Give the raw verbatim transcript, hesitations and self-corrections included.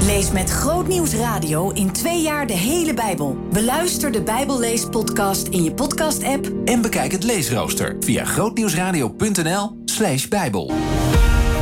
Lees met Grootnieuws Radio in twee jaar de hele Bijbel. Beluister de Bijbellees-podcast in je podcast-app. En bekijk het leesrooster via grootnieuwsradio punt n l slash bijbel.